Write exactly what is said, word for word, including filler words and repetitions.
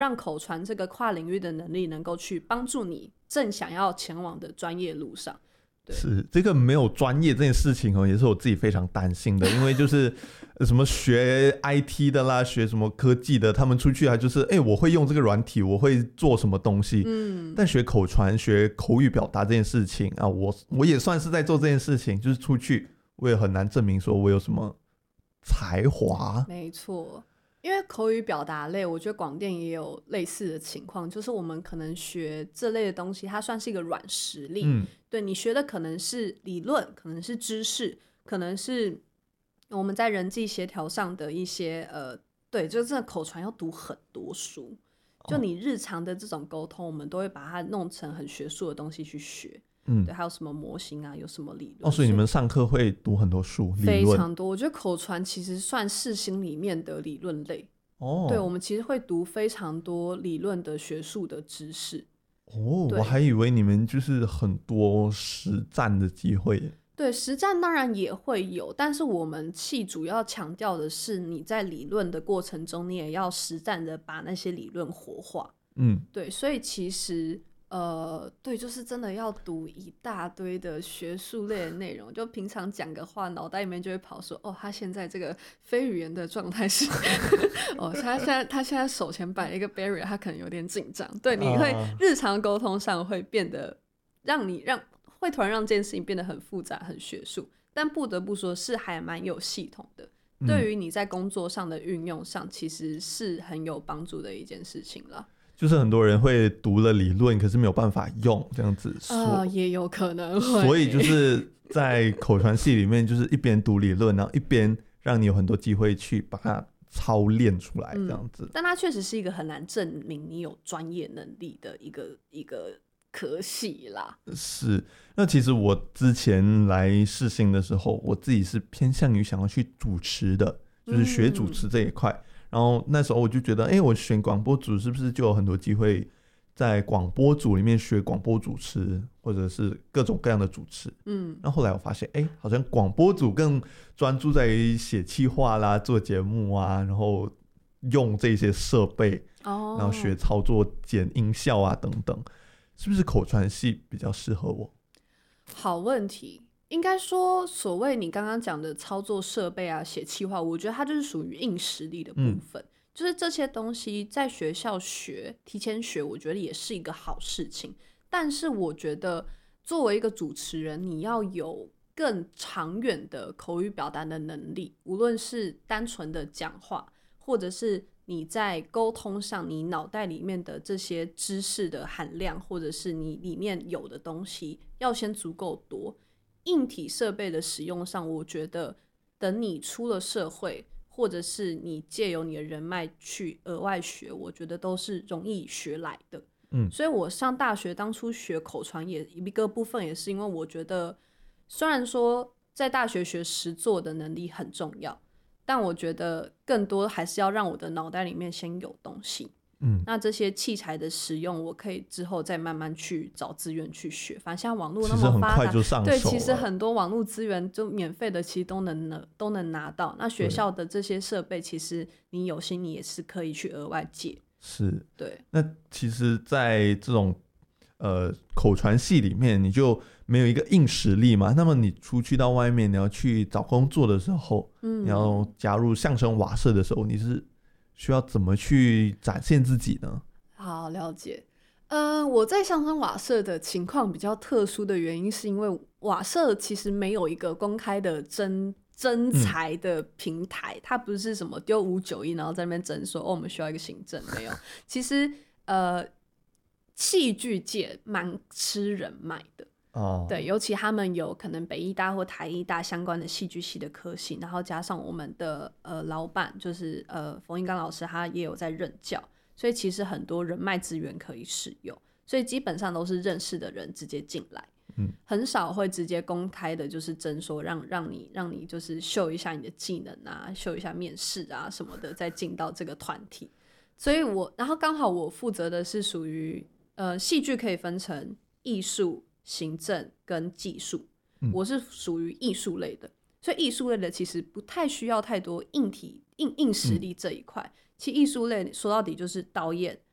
让口传这个跨领域的能力能够去帮助你正想要前往的专业路上。 是这个没有专业这件事情哦，也是我自己非常担心的，因为就是什么学 I T 的啦，学什么科技的，他们出去啊，就是哎、欸，我会用这个软体，我会做什么东西，嗯，但学口传、学口语表达这件事情啊，我我也算是在做这件事情，就是出去我也很难证明说我有什么才华。 没错。因为口语表达类，我觉得广电也有类似的情况，就是我们可能学这类的东西，它算是一个软实力。嗯，对，你学的可能是理论，可能是知识，可能是我们在人际协调上的一些呃，对，就真的口传要读很多书，就你日常的这种沟通，我们都会把它弄成很学术的东西去学。嗯，对，还有什么模型啊，有什么理论？ 哦，所以你们上课会读很多书， 非常多。我觉得口传其实算世新里面的理论类。哦，对，我们其实会读非常多理论的学术的知识。 哦，我还以为你们就是很多实战的机会。 对，实战当然也会有，但是我们系主要强调的是你在理论的过程中，你也要实战的把那些理论活化。嗯，对，所以其实。呃，对，就是真的要读一大堆的学术类的内容，就平常讲个话，脑袋里面就会跑说，哦，他现在这个非语言的状态是，哦，他现在他现在手前摆了一个 barrier， 他可能有点紧张。对，你会日常沟通上会变得让你让会突然让这件事情变得很复杂、很学术，但不得不说是还蛮有系统的。嗯、对于你在工作上的运用上，其实是很有帮助的一件事情了。 就是很多人会读了理论，可是没有办法用这样子说， 呃、也有可能会。 所以就是在口传系里面，就是一边读理论，然后一边让你有很多机会去把它操练出来，这样子。嗯、 但它确实是一个很难证明你有专业能力的一个一个科系啦。 是，那其实我之前来世新的时候，我自己是偏向于想要去主持的，就是学主持这一块。嗯，然后那时候我就觉得，哎，我选广播组是不是就有很多机会在广播组里面学广播主持，或者是各种各样的主持？嗯，然后后来我发现，哎，好像广播组更专注在于写企划啦、做节目啊，然后用这些设备，哦，然后学操作、剪音效啊等等，是不是口传系比较适合我？ 好问题。应该说，所谓你刚刚讲的操作设备啊、写企划，我觉得它就是属于硬实力的部分。嗯、就是这些东西在学校学、提前学，我觉得也是一个好事情。但是我觉得，作为一个主持人，你要有更长远的口语表达的能力，无论是单纯的讲话，或者是你在沟通上，你脑袋里面的这些知识的含量，或者是你里面有的东西，要先足够多。硬体设备的使用上，我觉得等你出了社会，或者是你借由你的人脉去额外学，我觉得都是容易学来的。嗯，所以我上大学当初学口传也一个部分也是因为我觉得，虽然说在大学学实作的能力很重要，但我觉得更多还是要让我的脑袋里面先有东西。嗯，那这些器材的使用，我可以之后再慢慢去找资源去学。反正现在网络那么发达，对，其实很多网络资源就免费的，其实都能都能拿到。那学校的这些设备，其实你有心，你也是可以去额外借。 是， 对。 那其实，在这种呃口传系里面，你就没有一个硬实力嘛。那么你出去到外面，你要去找工作的时候，嗯，你要加入相声瓦舍的时候，你是需要怎么去展现自己呢？ 好，了解。呃，我在相声瓦舍的情况比较特殊的原因，是因为瓦舍其实没有一个公开的征征才的平台，嗯、它不是什么丢五九一，然后在那边征说哦，我们需要一个行政，没有。其实呃，戏剧界蛮吃人脉的。哦，对，尤其他们有可能北艺大或台艺大相关的戏剧系的科系，然后加上我们的呃老板就是呃冯英刚老师，他也有在任教，所以其实很多人脉资源可以使用，所以基本上都是认识的人直接进来，嗯，很少会直接公开的，就是征说让让你让你就是秀一下你的技能啊，秀一下面试啊什么的，再进到这个团体。所以我然后刚好我负责的是属于呃戏剧可以分成艺术、行政跟技术，我是属于艺术类的，所以艺术类的其实不太需要太多硬体硬硬实力这一块。嗯、其实艺术类说到底就是导演、